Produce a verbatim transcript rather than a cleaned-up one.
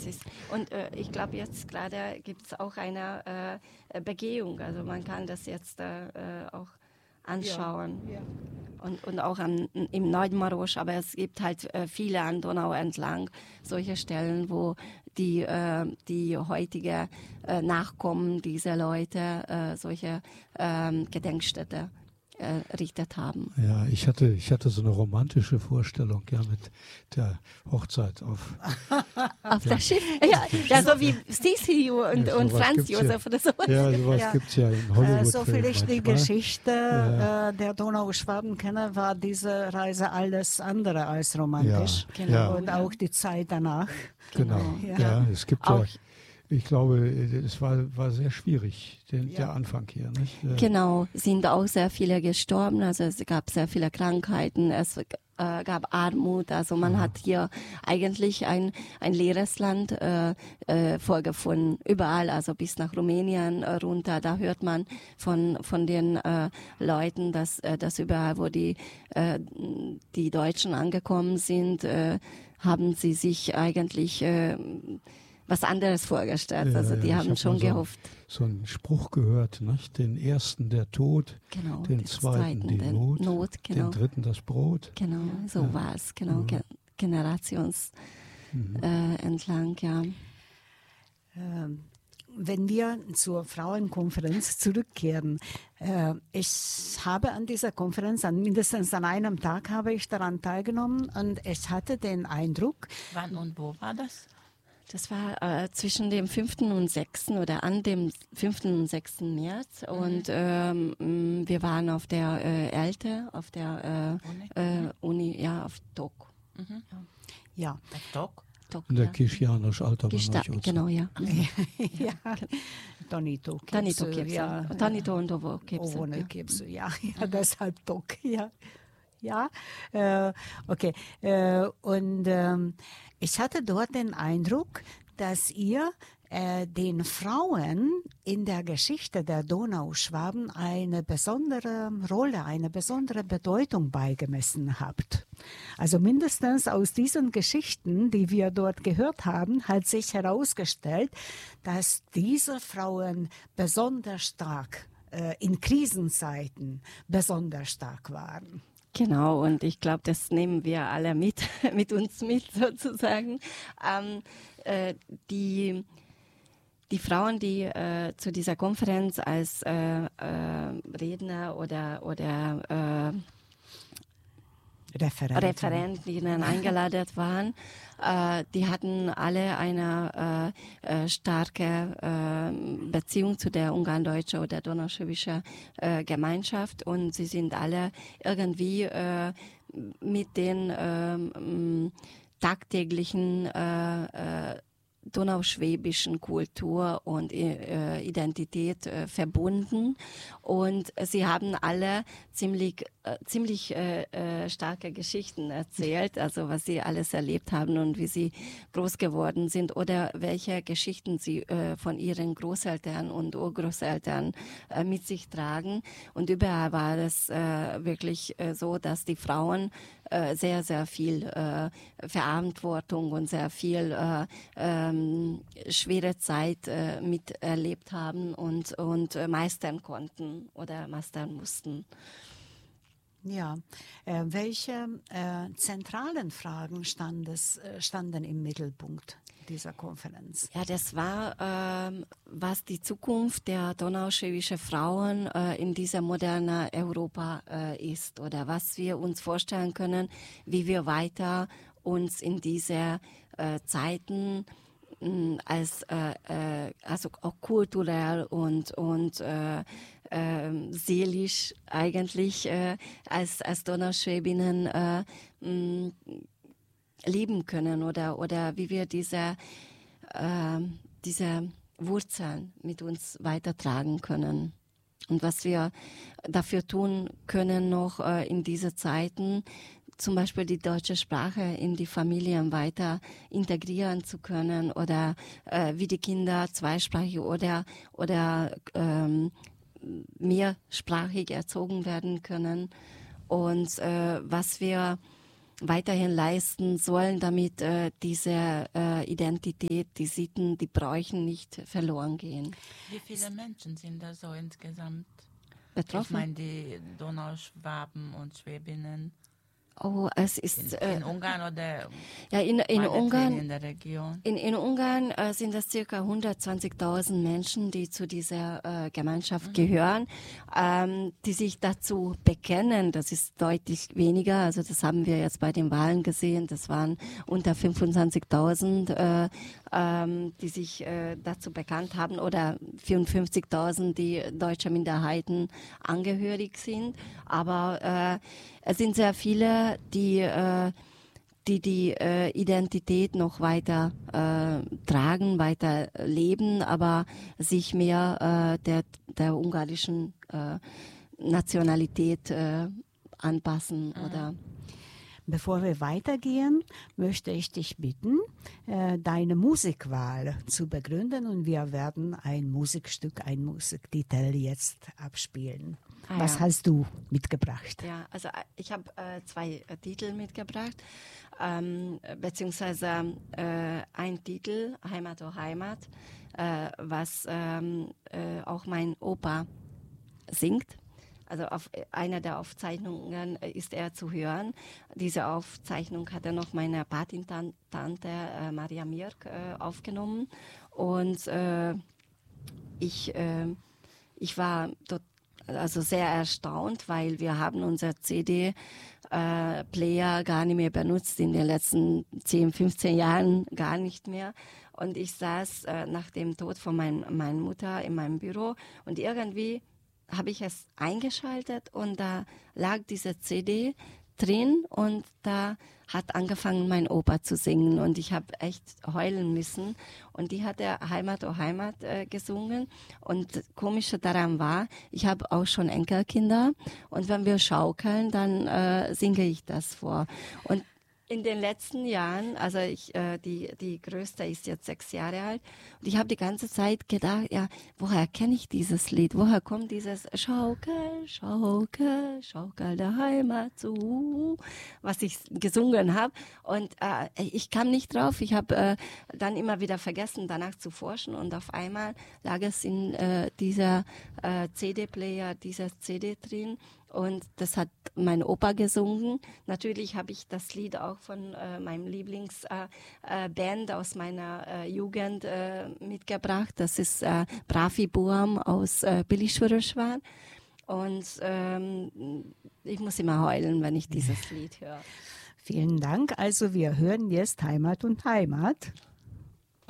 das ist. Und äh, ich glaube, jetzt gerade gibt es auch eine äh, Begehung. Also man kann das jetzt äh, auch anschauen. Ja. Ja. Und, und auch am, im Neumarosch, aber es gibt halt äh, viele an Donau entlang solche Stellen, wo die, äh, die heutige äh, Nachkommen dieser Leute äh, solche äh, Gedenkstätte errichtet haben. Ja, ich hatte, ich hatte so eine romantische Vorstellung, ja, mit der Hochzeit auf, auf der Schiff. Ja, ja, so wie Sisi und, ja, und Franz ja. Josef oder sowas. Ja, sowas ja. gibt es ja in Hollywood. Äh, so viel ich die Geschichte ja. äh, der Donauschwaben kenne, war diese Reise alles andere als romantisch. Ja, genau. ja. Und auch die Zeit danach. Genau, ja, ja es gibt auch ja... Ich glaube, es war, war sehr schwierig, den, ja. der Anfang hier. Nicht? Genau, sind auch sehr viele gestorben, also es gab sehr viele Krankheiten, es äh, gab Armut, also man ja. hat hier eigentlich ein, ein leeres Land äh, äh, vorgefunden, überall, also bis nach Rumänien äh, runter, da hört man von, von den äh, Leuten, dass, äh, dass überall, wo die, äh, die Deutschen angekommen sind, äh, haben sie sich eigentlich... Äh, was anderes vorgestellt. Ja, also die ja, haben hab schon so gehofft. So einen Spruch gehört, nicht? Den ersten der Tod, genau, den zweiten, zweiten die Not, Not genau. den dritten das Brot. Genau, so ja. war es, genau, mhm. Generations mhm. äh, entlang, ja. Ähm, wenn wir zur Frauenkonferenz zurückkehren, äh, ich habe an dieser Konferenz, an mindestens an einem Tag habe ich daran teilgenommen und ich hatte den Eindruck... Wann und wo war das? Das war äh, zwischen dem fünften und sechsten oder an dem fünften und sechsten März mhm. und ähm, wir waren auf der äh, ELTE, auf der äh, Uni? Äh, Uni, ja, auf T O K. Mhm. Ja. Auf T O K? In der Kischianisch Alter Genau, ja. ja. Tonito Tonito ja. Tonito und Ovo Kipse. Ja, ja, deshalb T O K, ja. Ja, äh, okay. Äh, und ähm, ich hatte dort den Eindruck, dass ihr äh, den Frauen in der Geschichte der Donauschwaben eine besondere Rolle, eine besondere Bedeutung beigemessen habt. Also mindestens aus diesen Geschichten, die wir dort gehört haben, hat sich herausgestellt, dass diese Frauen besonders stark, äh, in Krisenzeiten besonders stark waren. Genau, und ich glaube, das nehmen wir alle mit, mit uns mit sozusagen. Ähm, äh, die, die Frauen, die äh, zu dieser Konferenz als äh, äh, Redner oder, oder äh, Referenten. Referentinnen eingeladen waren, äh, die hatten alle eine äh, äh, starke äh, Beziehung zu der ungarn-deutschen oder donauschwäbischen äh, Gemeinschaft und sie sind alle irgendwie äh, mit den äh, tagtäglichen äh, äh, donauschwäbischen Kultur und äh, Identität äh, verbunden und sie haben alle ziemlich äh, ziemlich äh, äh, starke Geschichten erzählt, also was sie alles erlebt haben und wie sie groß geworden sind oder welche Geschichten sie äh, von ihren Großeltern und Urgroßeltern äh, mit sich tragen und überall war es äh, wirklich äh, so, dass die Frauen äh, sehr, sehr viel äh, Verantwortung und sehr viel äh, ähm, schwere Zeit äh, miterlebt haben und, und äh, meistern konnten oder meistern mussten. Ja, äh, welche äh, zentralen Fragen stand es, äh, standen im Mittelpunkt dieser Konferenz? Ja, das war, ähm, was die Zukunft der donauschwäbischen Frauen äh, in dieser modernen Europa äh, ist oder was wir uns vorstellen können, wie wir weiter uns in diese äh, Zeiten mh, als äh, äh, also auch kulturell und und äh, äh, seelisch eigentlich äh, als als Donauschwäbinnen äh, mh, leben können oder oder wie wir diese äh, diese Wurzeln mit uns weitertragen können und was wir dafür tun können noch äh, in diese Zeiten, zum Beispiel die deutsche Sprache in die Familien weiter integrieren zu können oder äh, wie die Kinder zweisprachig oder oder ähm, mehrsprachig erzogen werden können und äh, was wir weiterhin leisten sollen, damit äh, diese äh, Identität, die Sitten, die Bräuchen nicht verloren gehen. Wie viele Menschen sind da so insgesamt betroffen? Ich meine, die Donauschwaben und Schwäbinnen. Oh, es ist in, äh, in Ungarn oder ja in, in Ungarn in der Region. In, in Ungarn äh, sind es circa hundertzwanzigtausend Menschen, die zu dieser äh, Gemeinschaft mhm. gehören, ähm, die sich dazu bekennen. Das ist deutlich weniger. Also das haben wir jetzt bei den Wahlen gesehen. Das waren unter fünfundzwanzigtausend, äh, ähm, die sich äh, dazu bekannt haben, oder vierundfünfzigtausend, die deutscher Minderheiten angehörig sind. Aber äh, es sind sehr viele, die äh, die die äh, Identität noch weiter äh, tragen, weiter leben, aber sich mehr äh, der, der ungarischen äh, Nationalität äh, anpassen. Mhm. Oder Bevor wir weitergehen, möchte ich dich bitten, äh, deine Musikwahl zu begründen, und wir werden ein Musikstück, ein Musiktitel jetzt abspielen. Ah, Was ja. hast du mitgebracht? Ja, also ich habe äh, zwei äh, Titel mitgebracht, ähm, beziehungsweise äh, ein Titel, Heimat o Heimat, äh, was ähm, äh, auch mein Opa singt. Also auf einer der Aufzeichnungen ist er zu hören. Diese Aufzeichnung hat er noch meine Patentante äh, Maria Mirk äh, aufgenommen. Und äh, ich, äh, ich war dort also sehr erstaunt, weil wir haben unser C D-Player äh, gar nicht mehr benutzt in den letzten zehn, fünfzehn Jahren, gar nicht mehr. Und ich saß äh, nach dem Tod von mein, meiner Mutter in meinem Büro und irgendwie habe ich es eingeschaltet und da lag diese C D drin und da hat angefangen mein Opa zu singen und ich habe echt heulen müssen und die hat er Heimat o Heimat äh, gesungen und das Komische daran war, ich habe auch schon Enkelkinder und wenn wir schaukeln, dann äh, singe ich das vor und in den letzten Jahren, also ich, äh, die, die Größte ist jetzt sechs Jahre alt und ich habe die ganze Zeit gedacht, ja, woher kenne ich dieses Lied? Woher kommt dieses Schaukel, Schaukel, Schaukel der Heimat zu, was ich gesungen habe und äh, ich kam nicht drauf. Ich habe äh, dann immer wieder vergessen, danach zu forschen und auf einmal lag es in äh, dieser äh, C D-Player, dieser C D drin. Und das hat mein Opa gesungen. Natürlich habe ich das Lied auch von äh, meinem Lieblingsband äh, äh, aus meiner äh, Jugend äh, mitgebracht. Das ist äh, Brafi Buam aus äh, Bilischwürschwan. Und ähm, ich muss immer heulen, wenn ich dieses Lied höre. Vielen Dank. Also wir hören jetzt Heimat und Heimat.